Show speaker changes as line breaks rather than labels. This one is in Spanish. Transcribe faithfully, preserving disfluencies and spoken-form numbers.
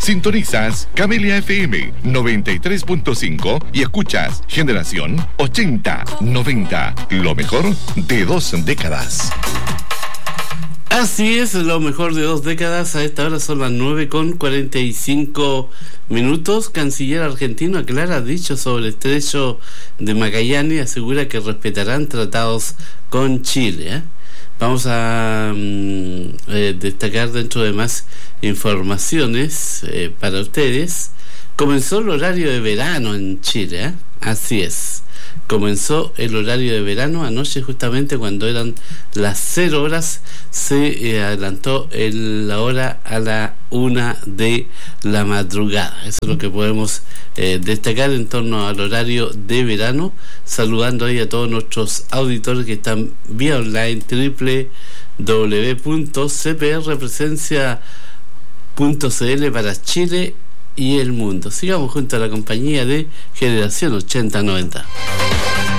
Sintonizas Camelia F M noventa y tres punto cinco y escuchas Generación ochenta noventa, lo mejor de dos décadas.
Así es, lo mejor de dos décadas. A esta hora son las nueve con cuarenta y cinco minutos. Canciller argentino aclara dicho sobre el estrecho de Magallanes y asegura que respetarán tratados con Chile, ¿eh? Vamos a mm, eh, destacar dentro de más informaciones eh, para ustedes. Comenzó el horario de verano en Chile, ¿eh? Así es. Comenzó el horario de verano anoche, justamente cuando eran las cero horas, se eh, adelantó el, la hora a la una de la madrugada. Eso es lo que podemos eh, destacar en torno al horario de verano. Saludando ahí a todos nuestros auditores que están vía online, doble u doble u doble u punto c p r presencia punto c l para Chile y el mundo. Sigamos junto a la compañía de Generación ochenta noventa.